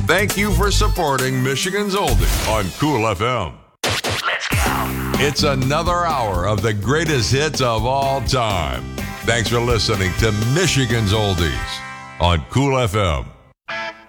Thank you for supporting Michigan's Oldies on Cool FM. Let's go. It's another hour of the greatest hits of all time. Thanks for listening to Michigan's Oldies on Cool FM.